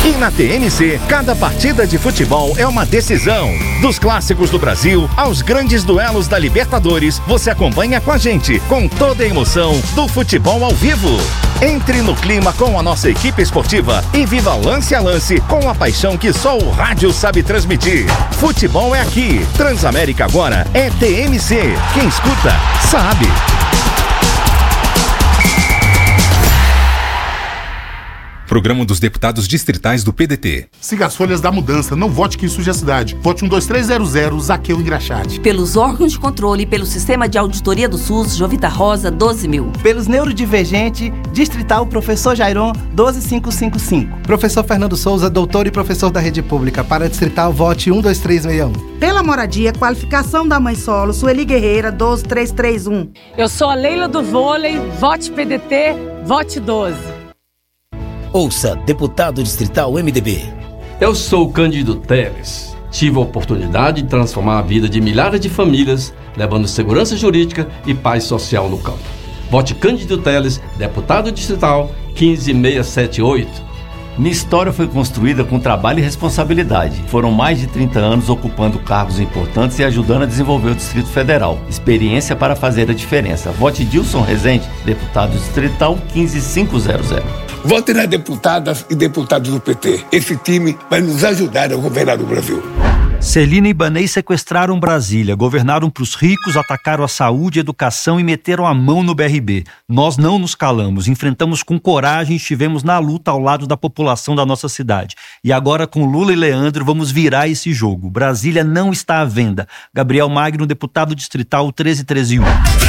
E na TMC, cada partida de futebol é uma decisão. Dos clássicos do Brasil aos grandes duelos da Libertadores, você acompanha com a gente, com toda a emoção do futebol ao vivo. Entre no clima com a nossa equipe esportiva e viva lance a lance com a paixão que só o rádio sabe transmitir. Futebol é aqui. Transamérica agora é TMC. Quem escuta, sabe. Programa dos Deputados Distritais do PDT. Siga as folhas da mudança, não vote quem suje a cidade. Vote 12300, Zaqueu Engraxate. Pelos órgãos de controle e pelo Sistema de Auditoria do SUS, Jovita Rosa, 12.000. Pelos neurodivergente, Distrital Professor Jairon, 12555. Professor Fernando Souza, doutor e professor da Rede Pública. Para Distrital, vote 12361. Pela moradia, qualificação da mãe solo, Sueli Guerreira, 12331. Eu sou a Leila do Vôlei, vote PDT, vote 12. Ouça Deputado Distrital MDB. Eu sou o Cândido Teles. Tive a oportunidade de transformar a vida de milhares de famílias, levando segurança jurídica e paz social no campo. Vote Cândido Teles, Deputado Distrital 15678. Minha história foi construída com trabalho e responsabilidade. Foram mais de 30 anos ocupando cargos importantes e ajudando a desenvolver o Distrito Federal. Experiência para fazer a diferença. Vote Dilson Rezende, Deputado Distrital 15500. Vote nas deputadas e deputados do PT. Esse time vai nos ajudar a governar o Brasil. Celina e Ibanez sequestraram Brasília, governaram para os ricos, atacaram a saúde, a educação e meteram a mão no BRB. Nós não nos calamos, enfrentamos com coragem e estivemos na luta ao lado da população da nossa cidade. E agora com Lula e Leandro vamos virar esse jogo. Brasília não está à venda. Gabriel Magno, deputado distrital 13101.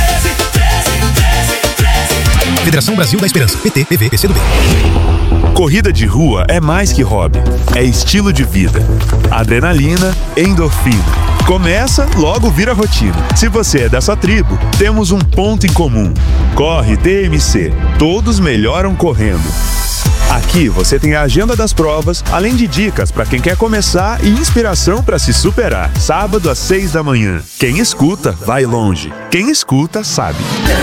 Federação Brasil da Esperança, PT, PV, PCdoB. Corrida de rua é mais que hobby, é estilo de vida. Adrenalina, endorfina. Começa, logo vira rotina. Se você é dessa tribo, temos um ponto em comum. Corre TMC, todos melhoram correndo. Aqui você tem a agenda das provas, além de dicas para quem quer começar e inspiração para se superar. Sábado às 6 da manhã. Quem escuta, vai longe. Quem escuta, sabe.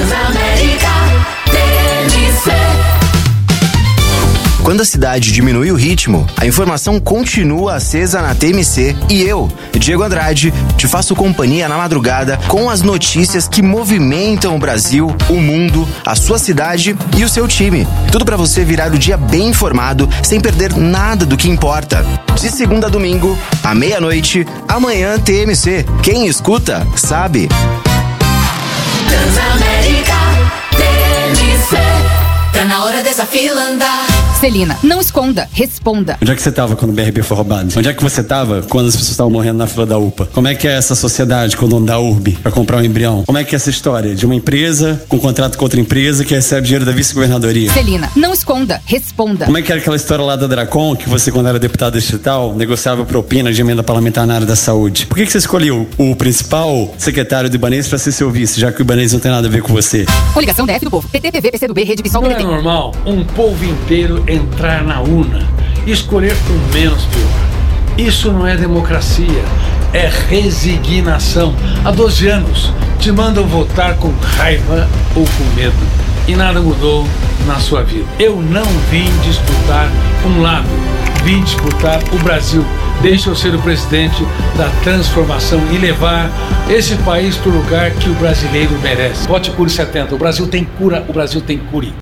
Quando a cidade diminui o ritmo, a informação continua acesa na TMC e eu, Diego Andrade, te faço companhia na madrugada com as notícias que movimentam o Brasil, o mundo, a sua cidade e o seu time. Tudo para você virar o dia bem informado, sem perder nada do que importa. De segunda a domingo, à meia-noite, amanhã TMC. Quem escuta, sabe. Transamérica, TMC. Tá na hora dessa fila andar. Celina, não esconda, responda. Onde é que você estava quando o BRB foi roubado? Onde é que você estava quando as pessoas estavam morrendo na fila da UPA? Como é que é essa sociedade com o dono da URB para comprar um embrião? Como é que é essa história de uma empresa com contrato com outra empresa que recebe dinheiro da vice-governadoria? Celina, não esconda, responda. Como é que era aquela história lá da Dracon, que você, quando era deputado distrital, negociava propina de emenda parlamentar na área da saúde? Por que você escolheu o principal secretário do Ibanez para ser seu vice, já que o Ibanez não tem nada a ver com você? Coligação DF do Povo, PT, PV, PCdoB, Rede PSOL, PDT. Não é normal um povo inteiro entrar na urna e escolher o menos pior. Isso não é democracia, é resignação. Há 12 anos te mandam votar com raiva ou com medo e nada mudou na sua vida. Eu não vim disputar um lado, vim disputar o Brasil. Deixa eu ser o presidente da transformação e levar esse país para o lugar que o brasileiro merece. Vote Cure 70. O Brasil tem cura, o Brasil tem cure.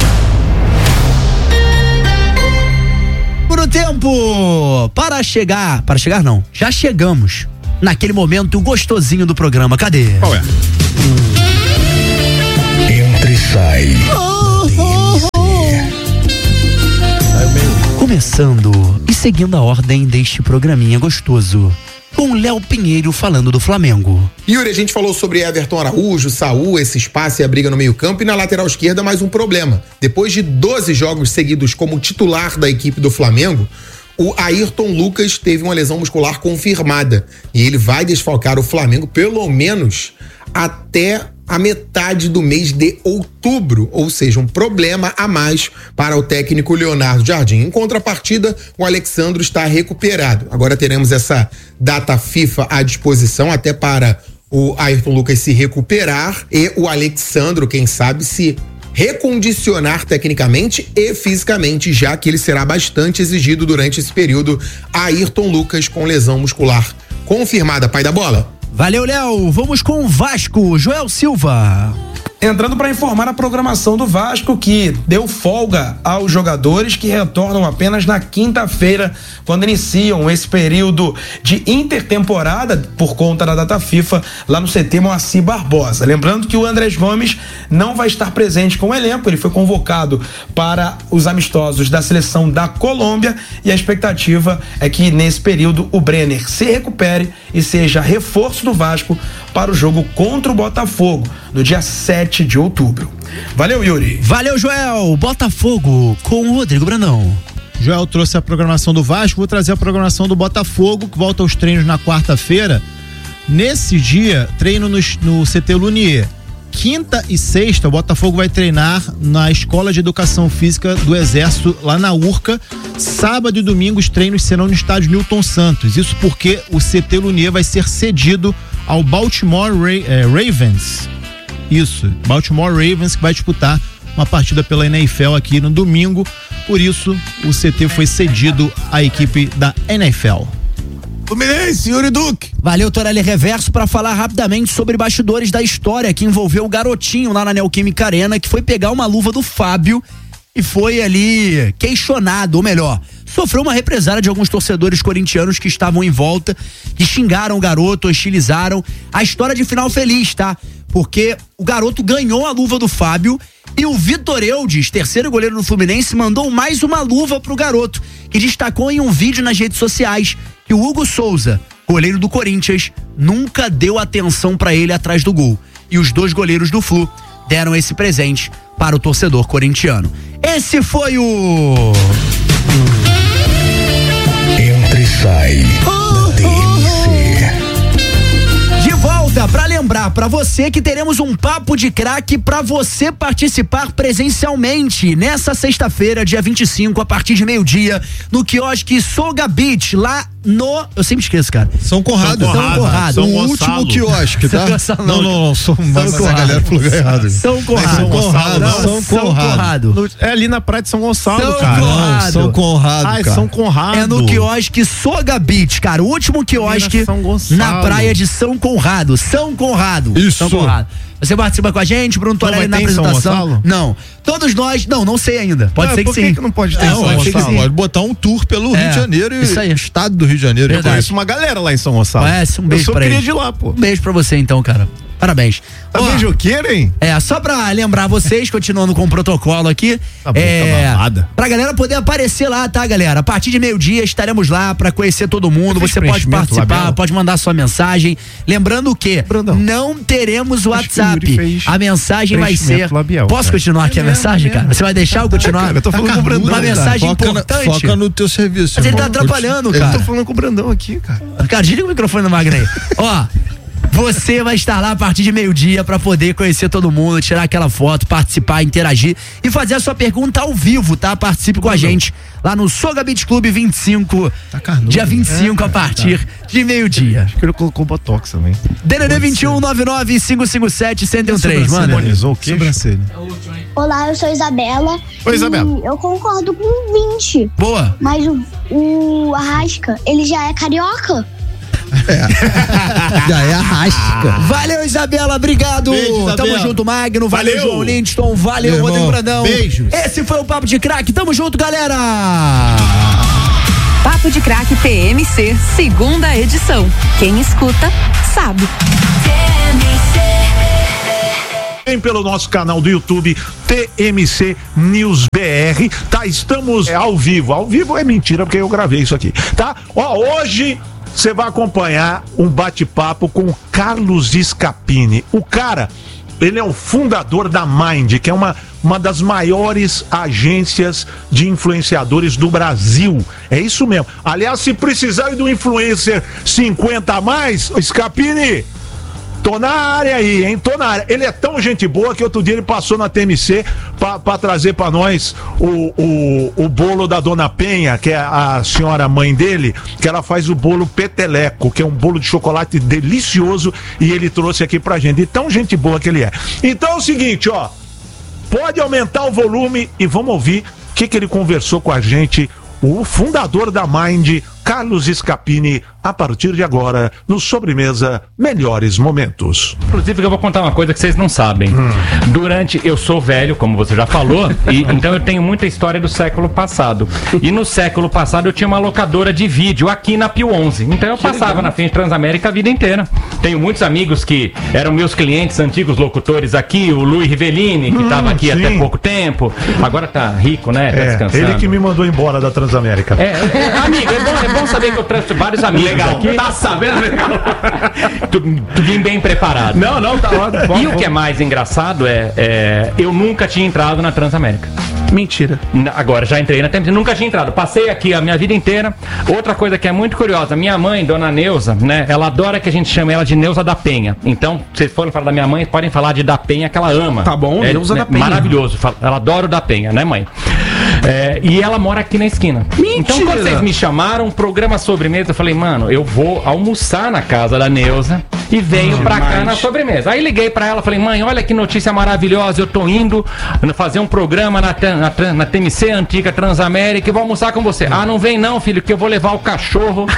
Tempo para chegar não, já chegamos naquele momento gostosinho do programa, cadê? Qual é? Entra e sai. Começando e seguindo a ordem deste programinha gostoso, com Léo Pinheiro falando do Flamengo. Yuri, a gente falou sobre Everton Araújo, Saúl, esse espaço e a briga no meio-campo, e na lateral esquerda mais um problema. Depois de 12 jogos seguidos como titular da equipe do Flamengo, o Ayrton Lucas teve uma lesão muscular confirmada e ele vai desfalcar o Flamengo pelo menos até a metade do mês de outubro, ou seja, um problema a mais para o técnico Leonardo Jardim. Em contrapartida, o Alexandro está recuperado. Agora teremos essa data FIFA à disposição até para o Ayrton Lucas se recuperar e o Alexandro, quem sabe, se recondicionar tecnicamente e fisicamente, já que ele será bastante exigido durante esse período. Ayrton Lucas com lesão muscular confirmada. Pai da bola. Valeu, Léo. Vamos com o Vasco. Joel Silva. Entrando para informar a programação do Vasco, que deu folga aos jogadores que retornam apenas na quinta-feira, quando iniciam esse período de intertemporada por conta da data FIFA lá no CT Moacir Barbosa. Lembrando que o Andrés Gomes não vai estar presente com o elenco, ele foi convocado para os amistosos da seleção da Colômbia e a expectativa é que nesse período o Brenner se recupere e seja reforço do Vasco para o jogo contra o Botafogo no dia 7 de outubro. Valeu, Yuri. Valeu, Joel. Botafogo com o Rodrigo Brandão. Joel trouxe a programação do Vasco, vou trazer a programação do Botafogo, que volta aos treinos na quarta-feira. Nesse dia, treino no CT Lunier. Quinta e sexta, o Botafogo vai treinar na Escola de Educação Física do Exército, lá na Urca. Sábado e domingo, os treinos serão no estádio Newton Santos. Isso porque o CT Lunier vai ser cedido ao Baltimore Ravens. Isso, Baltimore Ravens, que vai disputar uma partida pela NFL aqui no domingo. Por isso, o CT foi cedido à equipe da NFL. Fluminense, Yuri Duque. Valeu, Torelli Reverso, para falar rapidamente sobre bastidores da história que envolveu o garotinho lá na Neoquímica Arena, que foi pegar uma luva do Fábio e foi ali questionado, ou melhor, sofreu uma represália de alguns torcedores corintianos que estavam em volta, que xingaram o garoto, hostilizaram. A história de final feliz, tá? Porque o garoto ganhou a luva do Fábio e o Vitor Eudes, terceiro goleiro do Fluminense, mandou mais uma luva pro garoto, que destacou em um vídeo nas redes sociais que o Hugo Souza, goleiro do Corinthians, nunca deu atenção pra ele atrás do gol. E os dois goleiros do Flu deram esse presente para o torcedor corintiano. Esse foi o... Entra e sai da TMC. De volta para lembrar para você que teremos um papo de craque para você participar presencialmente nessa sexta-feira, dia 25, a partir de meio-dia, no quiosque Soga Beach, lá no... Eu sempre esqueço, cara. São Conrado. O último quiosque, tá? Não. Mas a galera falou errado. São Conrado. É ali na praia de São Gonçalo, cara. Conrado. São Conrado, cara. São Conrado. É no quiosque Soga Beach, cara. O último quiosque na praia de São Conrado. São Conrado. Isso. São Conrado. Você participa com a gente, Bruno Torelli na apresentação? Não. Todos nós, não sei ainda. Pode ser que sim. Por que não pode ter em São Gonçalo? Pode botar um tour pelo Rio de Janeiro e isso aí. Estado do Rio de Janeiro. Verdade. Eu conheço uma galera lá em São Gonçalo. Um beijo pra ele. Eu só queria de lá, pô. Um beijo pra você então, cara. Parabéns. Tá beijoqueiro, hein? Só pra lembrar vocês, continuando com o protocolo aqui, tá babada. Pra galera poder aparecer lá, tá, galera? A partir de meio-dia estaremos lá pra conhecer todo mundo. Você pode participar, pode mandar sua mensagem. Lembrando que não teremos o WhatsApp. A mensagem vai ser... Labial, posso continuar aqui a mensagem, cara? Você vai deixar eu continuar? Cara, eu tô falando com o Brandão. Uma mensagem importante. Foca no teu serviço. Mas ele tá atrapalhando, cara. Eu tô falando com o Brandão aqui, cara. Cara, desliga o microfone do Magno aí. Você vai estar lá a partir de meio-dia pra poder conhecer todo mundo, tirar aquela foto, participar, interagir e fazer a sua pergunta ao vivo, tá? Participe com a gente lá no Soga Beach Club 25, dia 25 a partir de meio-dia. Acho que ele colocou botox também. DDD 21 99 557 1013, mano. Olá, eu sou Isabela. Oi, Isabela. Eu concordo com o 20. Boa. Mas o Arrasca, ele já é carioca. Já é Arrasca. Valeu, Isabela, obrigado. Beijo, Isabela. Tamo junto, Magno. Valeu, João Lindston. Valeu, Rodrigo Brandão. Beijos. Esse foi o Papo de Craque. Tamo junto, galera. Papo de Craque TMC, segunda edição. Quem escuta, sabe. Vem pelo nosso canal do YouTube TMC News BR, tá? Estamos ao vivo. Ao vivo é mentira, porque eu gravei isso aqui, tá? Hoje você vai acompanhar um bate-papo com o Carlos Scapini. O cara, ele é o fundador da Mind, que é uma das maiores agências de influenciadores do Brasil. É isso mesmo. Aliás, se precisar de um influencer 50 a mais, Scapini, tô na área aí, hein? Tô na área. Ele é tão gente boa que outro dia ele passou na TMC pra trazer pra nós o bolo da Dona Penha, que é a senhora mãe dele, que ela faz o bolo peteleco, que é um bolo de chocolate delicioso, e ele trouxe aqui pra gente. E tão gente boa que ele é. Então é o seguinte, Pode aumentar o volume e vamos ouvir o que ele conversou com a gente, o fundador da Mind, Carlos Scapini, a partir de agora, no Sobremesa Melhores Momentos. Inclusive, eu vou contar uma coisa que vocês não sabem. Eu sou velho, como você já falou, então eu tenho muita história do século passado. E no século passado eu tinha uma locadora de vídeo aqui na Pio 11. Então eu passava na frente Transamérica a vida inteira. Tenho muitos amigos que eram meus clientes, antigos locutores aqui, o Luiz Rivellini, que estava aqui até pouco tempo. Agora tá rico, né? Tá descansando. Ele que me mandou embora da Transamérica. Amigo, é bom saber que eu trouxe vários amigos aqui. Tá sabendo? Tu vim bem preparado. Não, tá ótimo. E o que é mais engraçado eu nunca tinha entrado na Transamérica. Mentira. Agora, já entrei na Transamérica, nunca tinha entrado. Passei aqui a minha vida inteira. Outra coisa que é muito curiosa, minha mãe, Dona Neuza, né? Ela adora que a gente chame ela de Neuza da Penha. Então, se vocês forem falar da minha mãe, podem falar de da Penha, que ela ama. Tá bom, Neuza da Penha. Maravilhoso. Ela adora o da Penha, né, mãe? E ela mora aqui na esquina. Mentira. Então, quando vocês me chamaram, programa sobremesa, eu falei, mano, eu vou almoçar na casa da Neuza e venho pra cá na sobremesa. Aí liguei pra ela, falei, mãe, olha que notícia maravilhosa, eu tô indo fazer um programa na TMC, antiga Transamérica, e vou almoçar com você. Ah, não vem não, filho, que eu vou levar o cachorro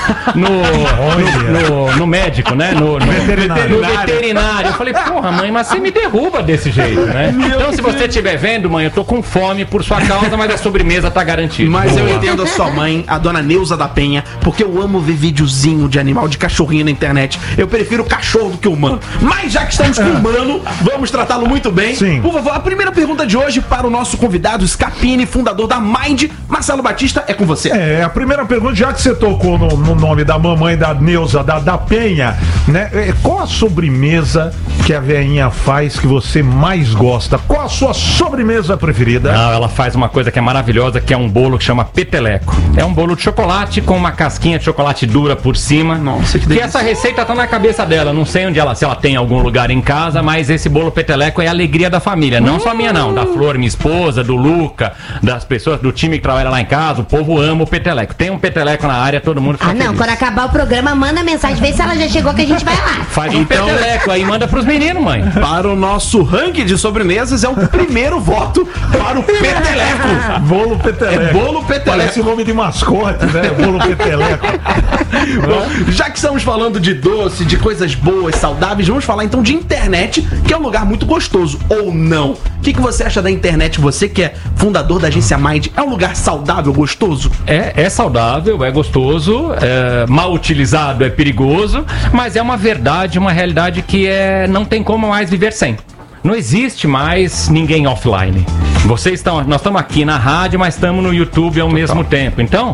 no médico, né? No veterinário. Eu falei, porra, mãe, mas você me derruba desse jeito, né? Então, se você estiver vendo, mãe, eu tô com fome por sua causa, mas a sobremesa tá garantida. Mas eu entendo a sua mãe, a Dona Neuza da Penha, porque eu amo ver videozinho de animal, de cachorrinho na internet. Eu prefiro o cachorro do que o humano. Mas já que estamos com o humano, vamos tratá-lo muito bem. Sim. Por favor, a primeira pergunta de hoje para o nosso convidado, Scapini, fundador da Mind, Marcelo Batista, é com você. A primeira pergunta, já que você tocou no nome da mamãe da Neuza da Penha, né? Qual a sobremesa que a veinha faz que você mais gosta? Qual a sua sobremesa preferida? Não, ela faz uma coisa que é maravilhosa, que é um bolo que chama peteleco. É um bolo de chocolate com uma casquinha de chocolate dura por cima. Nossa, que essa receita tá na cabeça dela. Não sei se ela tem em algum lugar em casa, mas esse bolo peteleco é a alegria da família. Não só minha, não. Da Flor, minha esposa, do Luca, das pessoas do time que trabalha lá em casa. O povo ama o peteleco. Tem um peteleco na área, todo mundo fica feliz. Quando acabar o programa, manda mensagem, vê se ela já chegou, que a gente vai lá. Faz um peteleco aí, manda pros meninos, mãe. Para o nosso ranking de sobremesas, é o primeiro voto para o peteleco. Bolo peteleco. Bolo peteleco. Parece o nome de mascote, né? Bolo peteleco. Bom, já que estamos falando de doce, de coisas boas, saudáveis, vamos falar então de internet, que é um lugar muito gostoso, ou não? O que você acha da internet? Você que é fundador da agência Mind, é um lugar saudável, gostoso? É saudável, é gostoso, mal utilizado é perigoso, mas é uma verdade, uma realidade que não tem como mais viver sem. Não existe mais ninguém offline. Nós estamos aqui na rádio, mas estamos no YouTube ao mesmo tempo. Então,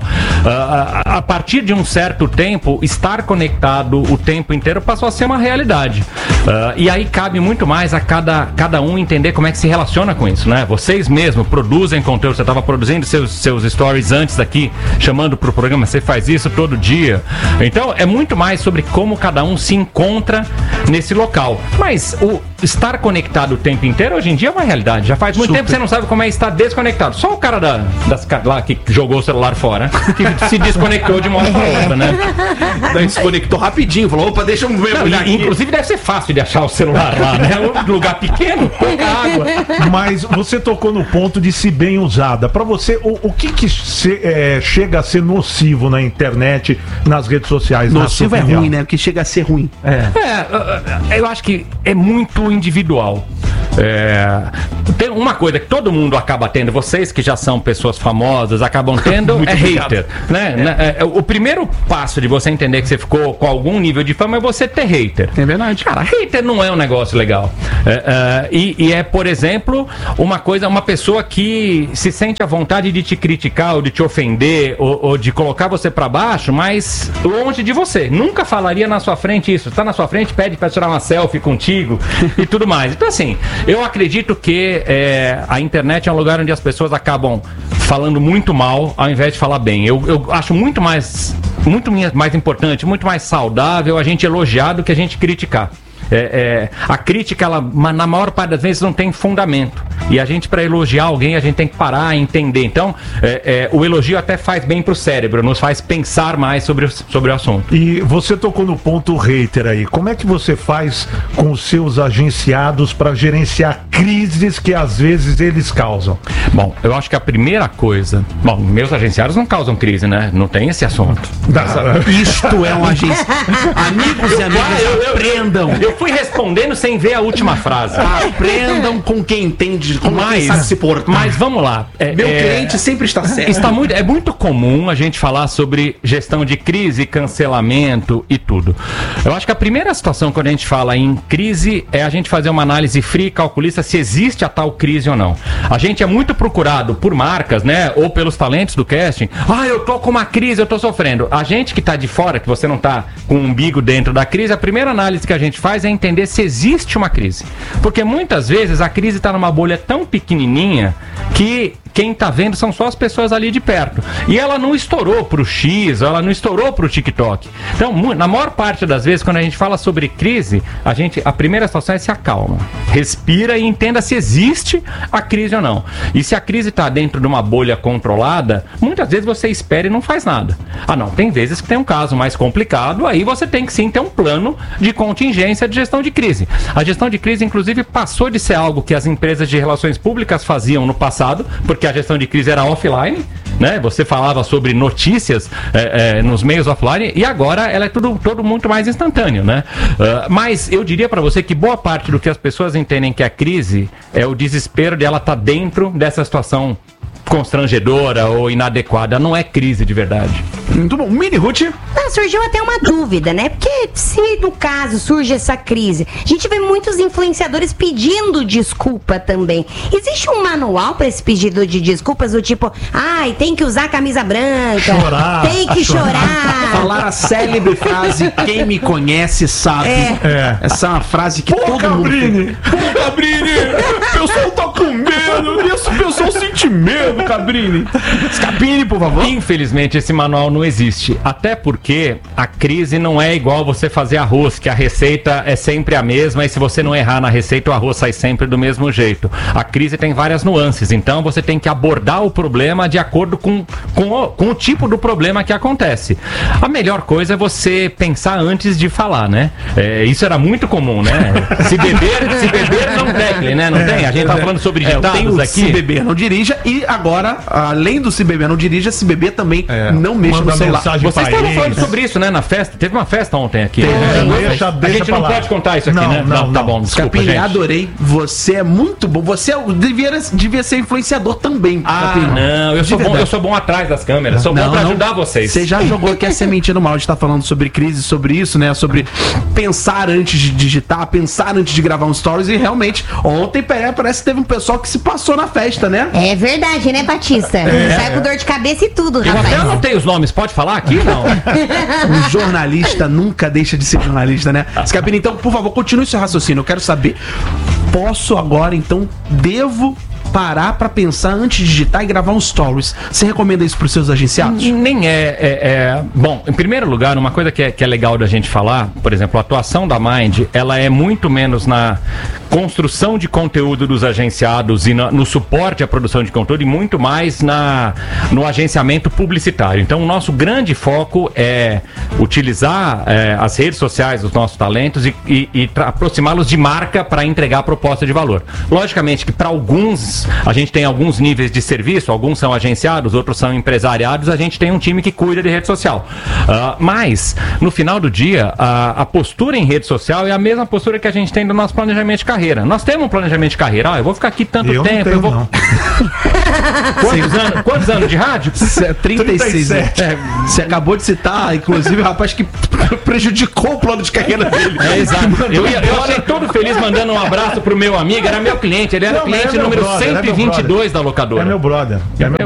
a partir de um certo tempo, estar conectado o tempo inteiro passou a ser uma realidade. E aí cabe muito mais a cada um entender como é que se relaciona com isso, né? Vocês mesmos produzem conteúdo. Você estava produzindo seus stories antes daqui, chamando para o programa, você faz isso todo dia. Então, é muito mais sobre como cada um se encontra nesse local. Mas o estar conectado o tempo inteiro, hoje em dia é uma realidade. Já faz muito tempo que você não sabe como é estar desconectado. Só o cara lá que jogou o celular fora, que se desconectou de uma hora para outra, né? Daí se conectou rapidinho, falou, opa, deixa eu mergulhar aqui. Inclusive deve ser fácil de achar o celular lá, né? Um lugar pequeno, pouca água. Mas você tocou no ponto de se bem usada. Para você, o que chega a ser nocivo na internet, nas redes sociais? Nocivo é ruim, né? O que chega a ser ruim. Eu acho que é muito individual. Tem uma coisa que todo mundo acaba tendo, vocês que já são pessoas famosas acabam tendo, é hater, né? O primeiro passo de você entender que você ficou com algum nível de fama é você ter hater. É verdade. Cara, hater não é um negócio legal. Por exemplo, uma pessoa que se sente à vontade de te criticar ou de te ofender ou de colocar você pra baixo, mas longe de você. Nunca falaria na sua frente isso. Tá na sua frente, pede pra tirar uma selfie contigo e tudo mais. Então, assim, eu acredito que a internet é um lugar onde as pessoas acabam falando muito mal ao invés de falar bem. Eu acho muito mais importante, muito mais saudável a gente elogiar do que a gente criticar. A crítica, ela, na maior parte das vezes, não tem fundamento. E a gente, para elogiar alguém, a gente tem que parar e entender. Então, o elogio até faz bem pro cérebro, nos faz pensar mais sobre o assunto. E você tocou no ponto hater aí. Como é que você faz com os seus agenciados para gerenciar crises que às vezes eles causam? Bom, eu acho que a primeira coisa... Bom, meus agenciados não causam crise, né? Não tem esse assunto. Isto é um agência... Amigos e amigas, aprendam. Eu fui respondendo sem ver a última frase. Aprendam com quem entende, com quem sabe se portar. Mas vamos lá. Meu cliente sempre está certo. É muito comum a gente falar sobre gestão de crise, cancelamento e tudo. Eu acho que a primeira situação quando a gente fala em crise é a gente fazer uma análise fria e calculista se existe a tal crise ou não. A gente é muito procurado por marcas, né, ou pelos talentos do casting. Eu tô com uma crise, eu tô sofrendo. A gente que tá de fora, que você não tá com o umbigo dentro da crise, a primeira análise que a gente faz é entender se existe uma crise. Porque muitas vezes a crise tá numa bolha tão pequenininha que quem tá vendo são só as pessoas ali de perto. E ela não estourou pro X, ela não estourou pro TikTok. Então, na maior parte das vezes, quando a gente fala sobre crise, a primeira situação é se acalma. Respira e entenda se existe a crise ou não. E se a crise tá dentro de uma bolha controlada, muitas vezes você espera e não faz nada. Não, tem vezes que tem um caso mais complicado, aí você tem que sim ter um plano de contingência de gestão de crise. A gestão de crise, inclusive, passou de ser algo que as empresas de relações públicas faziam no passado, porque a gestão de crise era offline, né? Você falava sobre notícias nos meios offline e agora ela é todo muito mais instantâneo, né? Mas eu diria para você que boa parte do que as pessoas entendem que é crise é o desespero de ela estar dentro dessa situação constrangedora ou inadequada. Não é crise de verdade. Muito bom. Mini Ruth? Surgiu até uma dúvida, né? Porque se no caso surge essa crise, a gente vê muitos influenciadores pedindo desculpa também. Existe um manual para esse pedido de desculpas do tipo, tem que usar camisa branca, tem que chorar. Falar a célebre frase, quem me conhece sabe. Essa é uma frase que todo mundo... Cabrini, o pessoal tá com medo, esse pessoal sente medo, Cabrini. Cabrini, por favor. Infelizmente, esse manual não existe. Até porque a crise não é igual você fazer arroz, que a receita é sempre a mesma e se você não errar na receita, o arroz sai sempre do mesmo jeito. A crise tem várias nuances, então você tem que abordar o problema de acordo com o tipo do problema que acontece. A melhor coisa é você pensar antes de falar, né? Isso era muito comum, né? Se beber não bebe, né? Não tem? A gente tá falando sobre ditados aqui. Se beber não dirija e agora, além do se beber não dirija, se beber também não mexa no celular. Vocês estavam falando sobre isso, né? Na festa. Teve uma festa ontem aqui. A gente não pode contar isso aqui, né? Não, tá bom, desculpa, Capini, adorei. Você é muito bom. Você devia ser influenciador também. Não, eu sou bom atrás das câmeras. Sou bom pra ajudar vocês. Você já jogou aqui a sementinha no mal. A gente tá falando sobre crise, sobre isso, né? Sobre pensar antes de digitar, pensar antes de gravar um stories. E realmente, ontem parece que teve um pessoal que se passou na festa, né? É verdade, né, Batista? Sai com dor de cabeça e tudo, rapaz. Eu até anotei os nomes. Pode falar aqui? Não. Um jornalista nunca deixa de ser jornalista, né? Scapini, então, por favor, continue seu raciocínio. Eu quero saber. Posso agora, então, devo parar pra pensar antes de digitar e gravar um stories. Você recomenda isso pros seus agenciados? Nem Bom, em primeiro lugar, uma coisa que é legal da gente falar, por exemplo, a atuação da Mind, ela é muito menos na construção de conteúdo dos agenciados e no suporte à produção de conteúdo e muito mais no agenciamento publicitário. Então, o nosso grande foco é utilizar as redes sociais dos nossos talentos e aproximá-los de marca para entregar a proposta de valor. Logicamente que para alguns a gente tem alguns níveis de serviço, alguns são agenciados, outros são empresariados, a gente tem um time que cuida de rede social. Mas, no final do dia, a postura em rede social é a mesma postura que a gente tem no nosso planejamento de carreira. Nós temos um planejamento de carreira, eu vou ficar aqui tanto tempo, eu vou... Quantos anos de rádio? 36. Você acabou de citar, inclusive, o rapaz que prejudicou o plano de carreira dele. Exato. Eu achei todo feliz mandando um abraço pro meu amigo, era meu cliente, ele era cliente número 122 da locadora. É meu brother.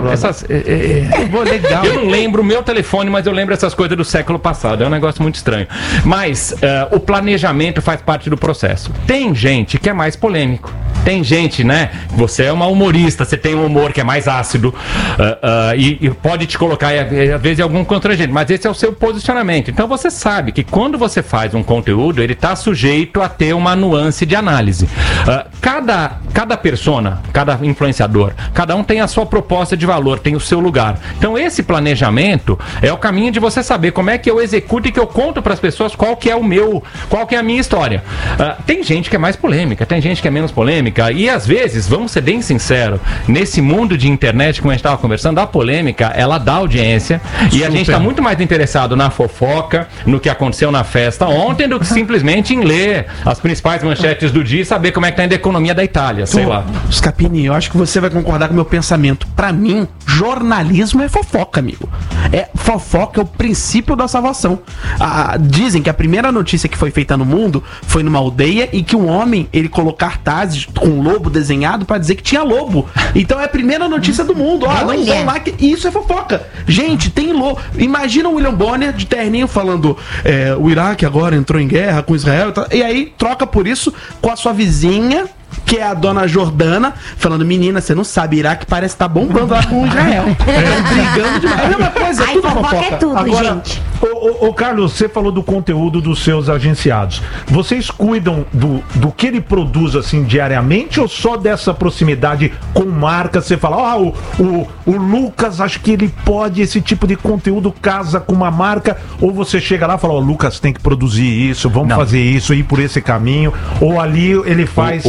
Legal. Eu não lembro o meu telefone, mas eu lembro essas coisas do século passado. É um negócio muito estranho. Mas o planejamento faz parte do processo. Tem gente que é mais polêmico. Tem gente, né? Você é uma humorista, você tem um humor que é mais ácido e pode te colocar, às vezes, em algum constrangimento. Mas esse é o seu posicionamento. Então você sabe que quando você faz um conteúdo, ele está sujeito a ter uma nuance de análise. Cada cada persona, cada influenciador, cada um tem a sua proposta de valor, tem o seu lugar. Então esse planejamento é o caminho de você saber como é que eu executo e que eu conto para as pessoas qual que é a minha história. Tem gente que é mais polêmica, tem gente que é menos polêmica, e às vezes, vamos ser bem sinceros, nesse mundo de internet, como a gente estava conversando, a polêmica, ela dá audiência, e a gente está muito mais interessado na fofoca, no que aconteceu na festa ontem, do que simplesmente em ler as principais manchetes do dia e saber como é que tá indo a economia da Itália, sei lá. Scapini, eu acho que você vai concordar com o meu pensamento. Pra mim, jornalismo é fofoca, amigo. Fofoca é o princípio da salvação. Dizem que a primeira notícia que foi feita no mundo foi numa aldeia e que um homem, ele colocou cartazes com um lobo desenhado pra dizer que tinha lobo. Então é a primeira notícia do mundo. Não vão lá que isso é fofoca. Gente, tem lobo. Imagina o William Bonner de terninho falando o Iraque agora entrou em guerra com Israel e aí troca por isso com a sua vizinha, que é a dona Jordana, falando, menina, você não sabe, Iraque parece estar bombando lá com Israel. Brigando demais. É a mesma coisa, tudo fofoca. É tudo, agora, gente. Ô Carlos, você falou do conteúdo dos seus agenciados. Vocês cuidam do que ele produz assim diariamente ou só dessa proximidade com marcas? Você fala, o Lucas, acho que ele pode, esse tipo de conteúdo casa com uma marca, ou você chega lá e fala, Lucas tem que produzir isso, vamos fazer isso, ir por esse caminho, ou ali ele faz...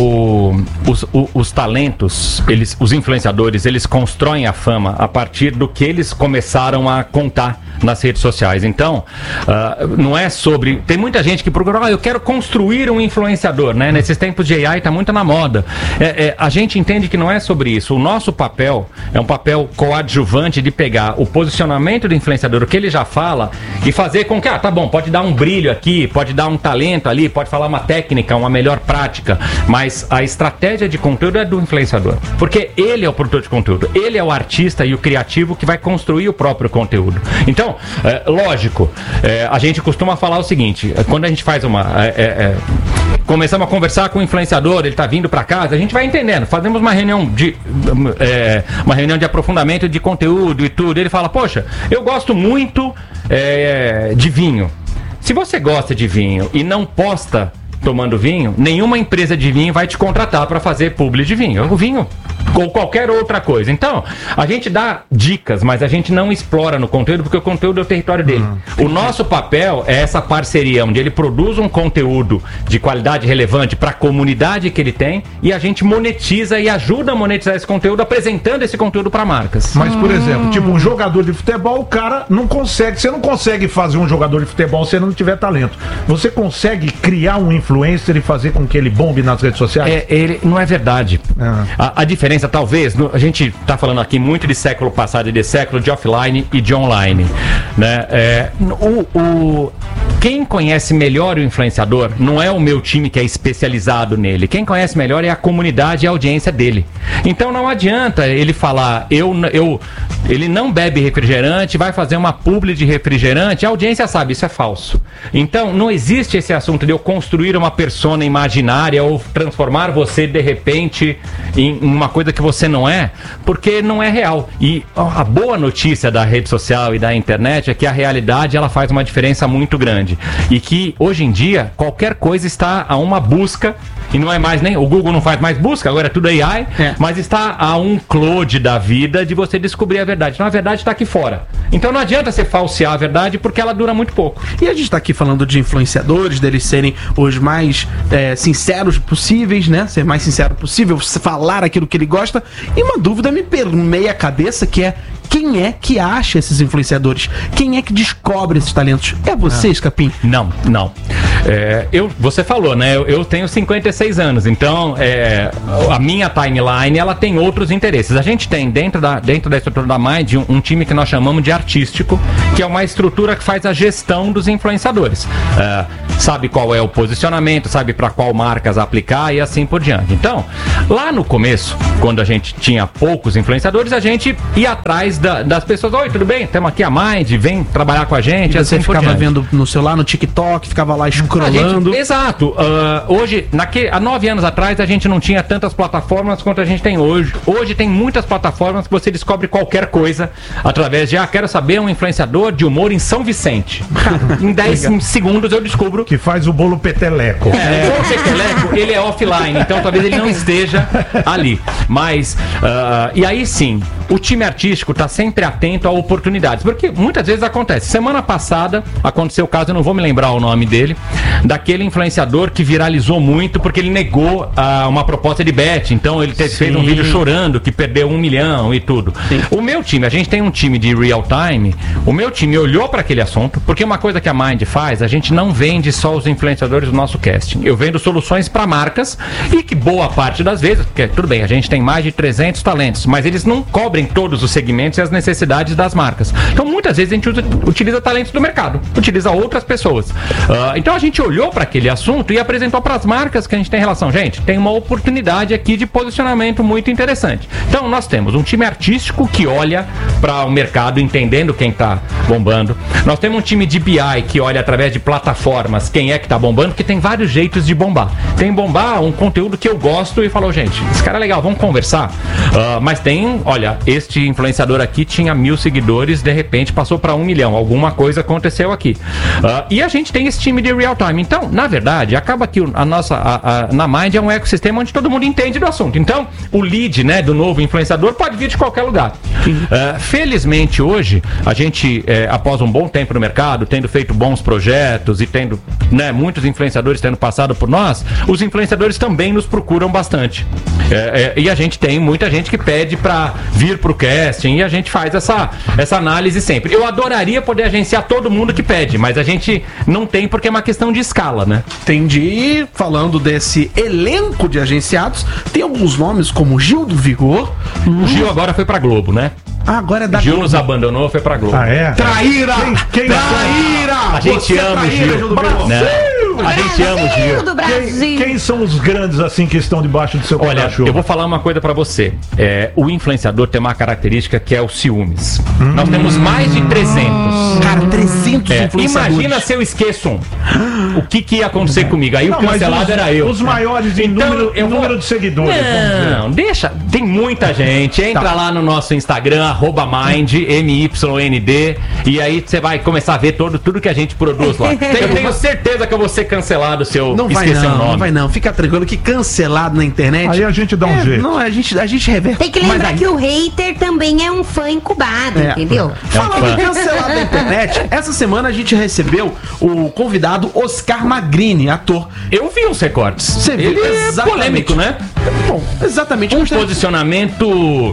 Os talentos, os influenciadores, eles constroem a fama a partir do que eles começaram a contar nas redes sociais. Então, não é sobre... Tem muita gente que procura, eu quero construir um influenciador, né? Nesses tempos de AI tá muito na moda. A gente entende que não é sobre isso. O nosso papel é um papel coadjuvante de pegar o posicionamento do influenciador, o que ele já fala, e fazer com que, tá bom, pode dar um brilho aqui, pode dar um talento ali, pode falar uma técnica, uma melhor prática, mas a estratégia de conteúdo é do influenciador, porque ele é o produtor de conteúdo, ele é o artista e o criativo que vai construir o próprio conteúdo. Então, lógico, a gente costuma falar o seguinte, quando a gente faz começamos a conversar com o influenciador, ele tá vindo para casa, a gente vai entendendo, fazemos uma reunião de aprofundamento de conteúdo e tudo, ele fala, poxa, eu gosto muito de vinho. Se você gosta de vinho e não posta tomando vinho, nenhuma empresa de vinho vai te contratar para fazer publi de vinho. O vinho ou qualquer outra coisa. Então, a gente dá dicas, mas a gente não explora no conteúdo, porque o conteúdo é o território dele. O nosso papel é essa parceria, onde ele produz um conteúdo de qualidade relevante para a comunidade que ele tem, e a gente monetiza e ajuda a monetizar esse conteúdo, apresentando esse conteúdo para marcas. Mas, por exemplo, tipo um jogador de futebol, o cara não consegue, você não consegue fazer um jogador de futebol se ele não tiver talento. Você consegue criar um influencer e fazer com que ele bombe nas redes sociais? Ele não é verdade. A diferença, talvez, a gente está falando aqui muito de século passado e de século, de offline e de online, né? Quem conhece melhor o influenciador não é o meu time que é especializado nele. Quem conhece melhor é a comunidade e a audiência dele. Então não adianta ele falar, ele não bebe refrigerante, vai fazer uma publi de refrigerante, a audiência sabe, isso é falso. Então não existe esse assunto de eu construir uma persona imaginária ou transformar você de repente em uma coisa que você não é, porque não é real. E a boa notícia da rede social e da internet é que a realidade ela faz uma diferença muito grande. E que hoje em dia qualquer coisa está a uma busca, e não é mais nem o Google não faz mais busca, agora é tudo AI, mas está a um cloud da vida de você descobrir a verdade. Então a verdade está aqui fora. Então não adianta você falsear a verdade, porque ela dura muito pouco. E a gente está aqui falando de influenciadores, deles serem os mais sinceros possíveis, né? Ser mais sincero possível, falar aquilo que ele gosta. E uma dúvida me permeia a cabeça, que é: quem é que acha esses influenciadores? Quem é que descobre esses talentos? É você, Scapin? Não. Você falou, né? Eu tenho 56 anos, então a minha timeline ela tem outros interesses. A gente tem dentro da estrutura da Mind um time que nós chamamos de artístico, que é uma estrutura que faz a gestão dos influenciadores. Sabe qual é o posicionamento, sabe para qual marcas aplicar e assim por diante. Então, lá no começo, quando a gente tinha poucos influenciadores, a gente ia atrás das pessoas. Oi, tudo bem? Estamos aqui a Mind, vem trabalhar com a gente. E você assim por ficava diante. vendo no celular, no TikTok, ficava lá scrollando. Exato. Hoje, há 9 anos atrás, a gente não tinha tantas plataformas quanto a gente tem hoje. Hoje tem muitas plataformas que você descobre qualquer coisa através de, quero saber um influenciador de humor em São Vicente. Em 10 segundos eu descubro. Que faz o bolo peteleco. O peteleco, ele é offline, então talvez ele não esteja ali. Mas, e aí sim, o time artístico está sempre atento a oportunidades, porque muitas vezes acontece. Semana passada aconteceu o caso, eu não vou me lembrar o nome dele, daquele influenciador que viralizou muito porque ele negou uma proposta de bet. Então ele fez um vídeo chorando que perdeu 1 milhão e tudo. Sim. O meu time, a gente tem um time de real time, o meu time olhou para aquele assunto, porque uma coisa que a Mind faz, a gente não vende só os influenciadores do nosso casting. Eu vendo soluções para marcas e que boa parte das vezes, porque tudo bem, a gente tem mais de 300 talentos, mas eles não cobrem todos os segmentos e as necessidades das marcas. Então muitas vezes a gente utiliza talentos do mercado, utiliza outras pessoas. Então a gente olhou para aquele assunto e apresentou para as marcas que a gente tem relação. Gente, tem uma oportunidade aqui de posicionamento muito interessante. Então nós temos um time artístico que olha para o mercado entendendo quem está bombando. Nós temos um time de BI que olha através de plataformas quem é que está bombando, porque tem vários jeitos de bombar. Tem bombar um conteúdo que eu gosto e falou, gente, esse cara é legal, vamos conversar. Mas tem, olha, este influenciador aqui tinha 1.000 seguidores, de repente passou para 1 milhão. Alguma coisa aconteceu aqui. E a gente tem esse time de real time. Então, na verdade, acaba que na Mind é um ecossistema onde todo mundo entende do assunto. Então, o lead, né, do novo influenciador pode vir de qualquer lugar. Felizmente, hoje, a gente, após um bom tempo no mercado, tendo feito bons projetos e tendo, né, muitos influenciadores tendo passado por nós, os influenciadores também nos procuram bastante. E a gente tem muita gente que pede para vir pro casting e a gente faz essa análise sempre. Eu adoraria poder agenciar todo mundo que pede, mas a gente não tem porque é uma questão de escala, né? Entendi. E falando desse elenco de agenciados, tem alguns nomes como Gil do Vigor. O Gil agora foi pra Globo, né? Agora é da Gil nos abandonou, foi pra Globo. Traíra! Traíra! A gente ama o Gil. A gente ama o Gil. Do Brasil. Quem são os grandes assim que estão debaixo do seu Olha, guarda-chuva? eu vou falar uma coisa pra você. O influenciador tem uma característica que é o ciúmes. Nós temos mais de 300. Cara, 300 influenciadores. Imagina se eu esqueço um. O que ia acontecer comigo? Aí o cancelado era eu. Os maiores em número de seguidores. Não, deixa. Tem muita gente. Entra lá no nosso Instagram, @Mind, MYND, e aí você vai começar a ver tudo que a gente produz lá. Eu tenho certeza que eu vou ser cancelado se eu esquecer o nome. Não vai não, fica tranquilo que cancelado na internet. Aí a gente dá um jeito. Não, a gente reverte. Tem que lembrar que o hater também é um fã incubado, entendeu? Falando em cancelado na internet, essa semana a gente recebeu o convidado Oscar Magrini, ator. Eu vi os recortes. Você viu? Ele é polêmico, né? Bom, exatamente. Um posicionamento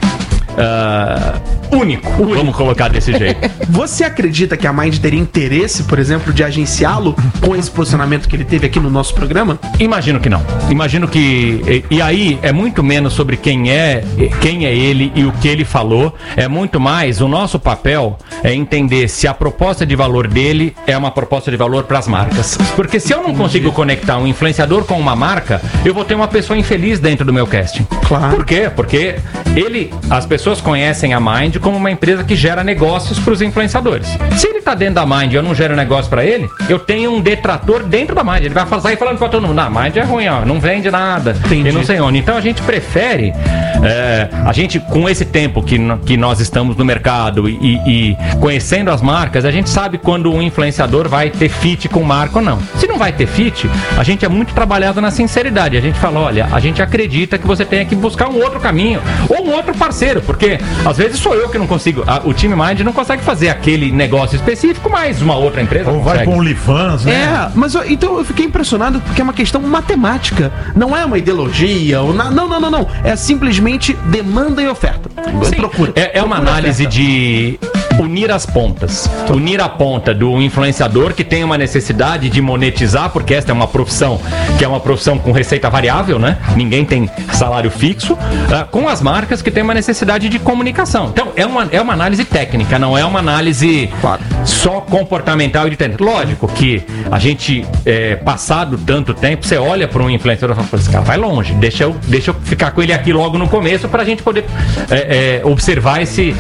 único, vamos colocar desse jeito. Você acredita que a Mind teria interesse, por exemplo, de agenciá-lo com esse posicionamento que ele teve aqui no nosso programa? Imagino que não. Imagino que... E aí é muito menos sobre quem é ele e o que ele falou. É muito mais, o nosso papel é entender se a proposta de valor dele é uma proposta de valor para as marcas. Porque se eu não consigo conectar um influenciador com uma marca, eu vou ter uma pessoa infeliz dentro do meu casting. Claro. Por quê? Porque as pessoas conhecem a Mind como uma empresa que gera negócios para os influenciadores. Se ele tá dentro da Mind e eu não gero negócio para ele, eu tenho um detrator dentro da Mind. Ele vai sair falando para todo mundo, Mind é ruim, ó, não vende nada. E não sei onde. Então a gente prefere, a gente com esse tempo que nós estamos no mercado e conhecendo as marcas, a gente sabe quando um influenciador vai ter fit com marca ou não. Se não vai ter fit, a gente é muito trabalhado na sinceridade. A gente fala, olha, a gente acredita que você tenha que buscar um outro caminho ou um outro parceiro, porque às vezes sou eu que não consigo, o time Mind não consegue fazer aquele negócio específico, mas uma outra empresa ou vai com o OnlyFans, né? Mas então eu fiquei impressionado porque é uma questão matemática, não é uma ideologia, não, é simplesmente demanda e oferta. Procura. É uma análise de unir as pontas, unir a ponta do influenciador que tem uma necessidade de monetizar, porque esta é uma profissão que é uma profissão com receita variável, né? Ninguém tem salário fixo, com as marcas que tem uma necessidade de comunicação. Então é uma análise técnica, não é uma análise só comportamental e de técnica. Lógico que a gente, passado tanto tempo, você olha para um influenciador e fala, esse cara vai longe, deixa eu ficar com ele aqui logo no começo para a gente poder observar esse